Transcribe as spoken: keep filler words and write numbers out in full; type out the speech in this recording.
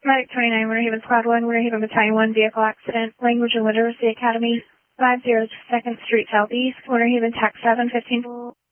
Medic twenty-nine, Winter Haven Squad one, Winter Haven Battalion one, vehicle accident, Language and Literacy Academy, five oh second Street Southeast, Winter Haven Tech seven, fifteen.